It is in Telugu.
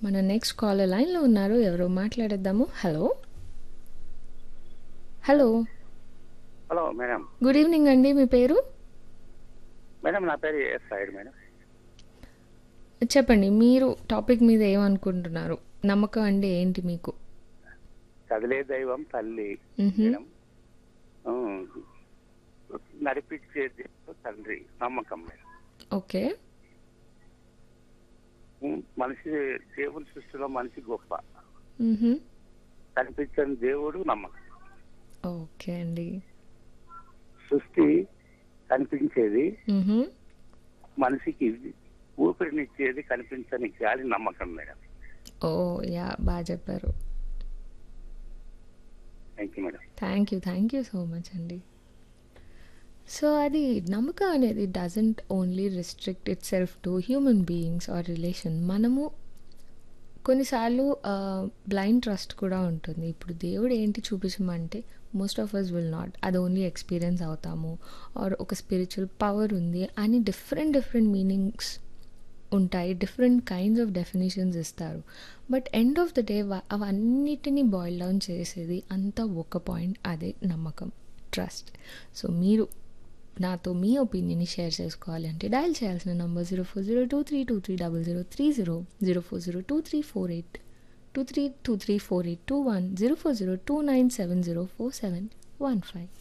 మన నెక్స్ట్ కాలర్ లైన్లో ఉన్నారు. ఎవరో మాట్లాడేద్దాము. Hello hello hello madam. Good evening అండి. మీ పేరు మేడం నా పేరు ఎస్ సైడ్ మేడం. చెప్పండి. మీరు టాపిక్ మీద ఏమనుకుంటున్నారు? నమ్మకం అంటే ఏంటి మీకు? కదిలే దైవం తల్లి మ్హూ. మేడం. ఉమ్, నడిపించే దేవుడు తండ్రి నమ్మకం మేడం. ఓకే. మనిషి దేవుని సృష్టిలో మనిషి గొప్ప, మ్హూ. కనిపించని దేవుడు నమ్మకం. ఓకే అండి. సృష్టి కనిపించేది, మ్హూ. మనిషికి ఊపిరినిచ్చేది కనిపించని గాలి నమ్మకం మేడం. ఓ యా, బాగా చెప్పారు. Thank you madam. Thank you so much అండి. సో అది నమ్మకం అనేది doesn't only restrict it self to human beings are relation. మనము కొన్నిసార్లు బ్లైండ్ ట్రస్ట్ కూడా ఉంటుంది. ఇప్పుడు దేవుడు ఏంటి చూపించమంటే most of us will not, అది ఓన్లీ ఎక్స్పీరియన్స్ అవుతాము. ఆర్ ఒక స్పిరిచువల్ పవర్ ఉంది అని డిఫరెంట్ మీనింగ్స్ ఉంటాయి, డిఫరెంట్ కైండ్స్ ఆఫ్ డెఫినేషన్స్ ఇస్తారు. But end of the day అవన్నిటినీ boil down చేసేది అంతా ఒక పాయింట్, అదే నమ్మకం, ట్రస్ట్. సో మీరు నాతో మీ ఒపీనియన్ని షేర్ చేసుకోవాలి అంటే డయల్ చేయాల్సిన నంబర్ 0402323003, 0402348232304029704715.